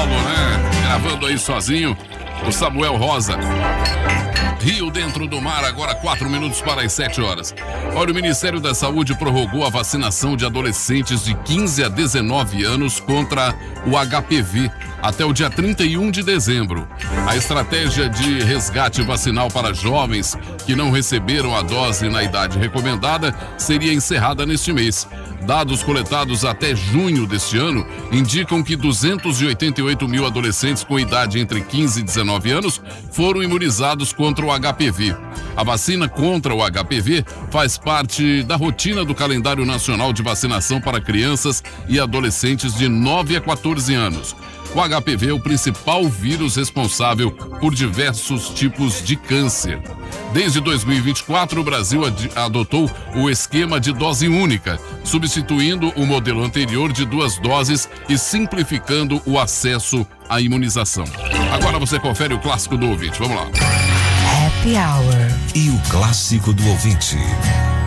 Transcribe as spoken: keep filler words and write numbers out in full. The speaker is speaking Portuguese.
Paulo, né? Gravando aí sozinho, o Samuel Rosa. Rio dentro do mar, agora quatro minutos para as sete horas. Olha, o Ministério da Saúde prorrogou a vacinação de adolescentes de quinze a dezenove anos contra o H P V até o dia trinta e um de dezembro. A estratégia de resgate vacinal para jovens que não receberam a dose na idade recomendada seria encerrada neste mês. Dados coletados até junho deste ano indicam que duzentos e oitenta e oito mil adolescentes com idade entre quinze e dezenove anos foram imunizados contra o H P V. A vacina contra o H P V faz parte da rotina do calendário nacional de vacinação para crianças e adolescentes de nove a quatorze anos. O H P V é o principal vírus responsável por diversos tipos de câncer. Desde dois mil e vinte e quatro, o Brasil ad- adotou o esquema de dose única, substituindo o modelo anterior de duas doses e simplificando o acesso à imunização. Agora você confere o clássico do ouvinte. Vamos lá. Happy Hour. E o clássico do ouvinte.